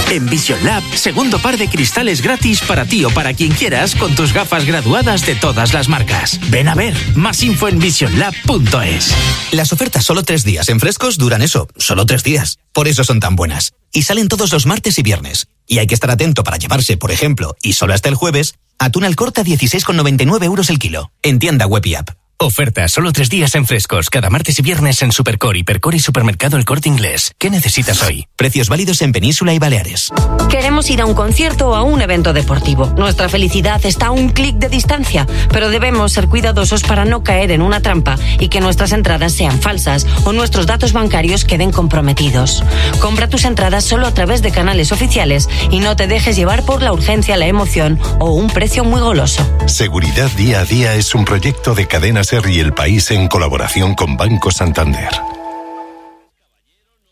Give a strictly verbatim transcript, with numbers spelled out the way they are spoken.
En Vision Lab, segundo par de cristales gratis para ti o para quien quieras con tus gafas graduadas de todas las marcas. Ven a ver, más info en vision lab punto es. Las ofertas solo tres días en Frescos duran eso, solo tres días. Por eso son tan buenas. Y salen todos los martes y viernes. Y hay que estar atento para llevarse, por ejemplo, y solo hasta el jueves, atún al corte a dieciséis con noventa y nueve euros el kilo. En tienda web y app. Oferta solo tres días en Frescos, cada martes y viernes en Supercore, Hipercore y Supermercado El Corte Inglés. ¿Qué necesitas hoy? Precios válidos en Península y Baleares. Queremos ir a un concierto o a un evento deportivo. Nuestra felicidad está a un clic de distancia, pero debemos ser cuidadosos para no caer en una trampa y que nuestras entradas sean falsas o nuestros datos bancarios queden comprometidos. Compra tus entradas solo a través de canales oficiales y no te dejes llevar por la urgencia, la emoción o un precio muy goloso. Seguridad Día a Día es un proyecto de Cadena Ser y El País en colaboración con Banco Santander.